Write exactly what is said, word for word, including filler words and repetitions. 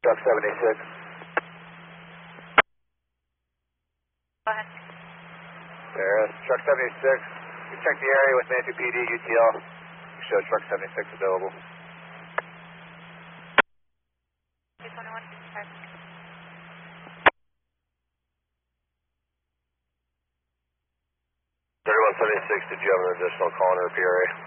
Truck seventy-six. Go ahead. There, uh, Truck seventy-six. You check the area with Manitou P D, U T L. You show Truck seventy-six available. two twenty-one, fifty-five. thirty-one seventy-six, did you have an additional call in our P R A?